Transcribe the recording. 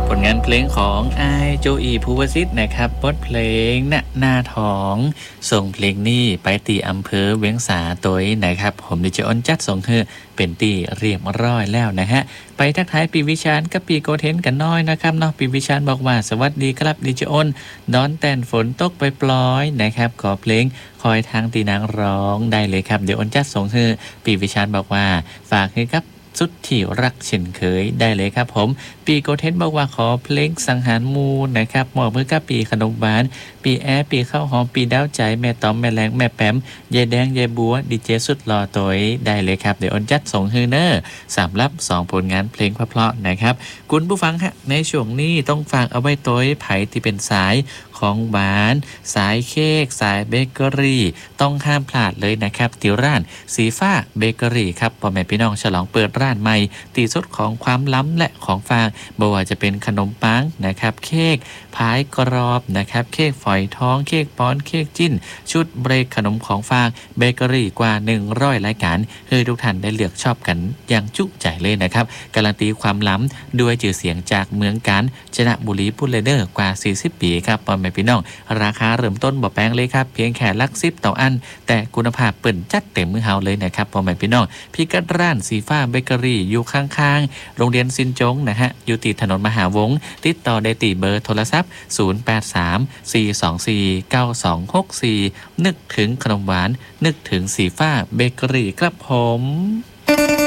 ผลงานเพลงของไอโจอีภูวสิทธิ์นะครับบทเพลงณหน้าท้องส่งเพลงนี้ไปตีอำเภอเวียงสาตัวนะครับผมดิจอ้นจัดส่งเธอเป็นตีเรียบร้อยแล้วนะฮะไปทักทายปีวิชาญกับปีโกเทนกันน้อยนะครับเนาะปีวิชาญบอกว่าสวัสดีครับดิจอ้นดอนแต่นฝนตกไปปล่อยนะครับขอเพลงคอยทางตีนางร้องได้เลยครับเดี๋ยวอ้นจัดส่งเธอปีวิชาญบอกว่าฝากให้ครับสุดที่รักเช่นเคยได้เลยครับผมปีโกเทนบอกว่าขอเพลงสังหารมูลนะครับมอบมือกับปีขนมหวานปีแอปีข้าวหอมปีดาวใจแม่ต้อมแม่แรงแม่แปมยายแดงยายบัวดีเจสุดหล่อตัวได้เลยครับเดี๋ยวอ้นจัดส่งฮือเนอร์สำหรับ2ผลงานเพลงเพราะๆนะครับคุณผู้ฟังฮะในช่วงนี้ต้องฝากเอาไว้ตัวไผ่ที่เป็นสายของหวานสายเค้กสายเบเกอรี่ต้องห้ามพลาดเลยนะครับที่ร้านสีฟ้าเบเกอรี่ครับพ่อแม่พี่น้องฉลองเปิดร้านใหม่ตีสุดของความล้ำและของฝากบ่ว่าจะเป็นขนมปังนะครับเค้กพายกรอบนะครับเค้กฝอยทองเค้กป้อนเค้กจิ้นชุดเบรกขนมของฝากเบเกอรี่กว่า100รายการให้ทุกท่านได้เลือกชอบกันอย่างจุใจเลยนะครับการันตีความล้ำด้วยชื่อเสียงจากเมืองกาญจนบุรีพูดเลเดอร์กว่า40ปีครับพ่อแม่พี่น้องราคาเริ่มต้นบ่แพงเลยครับเพียงแค่หลัก10ต่ออันแต่คุณภาพเปิ่นจัดเต็มมือเฮาเลยนะครับพ่อแม่พี่น้องพิกัดร้านสีฟ้าเบเกอรี่อยู่ข้างๆโรงเรียนซินจงนะฮะอยู่ติดถนนมหาวงศ์ติดต่อได้ที่เบอร์โทรศัพท์0834249264นึกถึงขนมหวานนึกถึงสีฟ้าเบเกอรี่ครับผม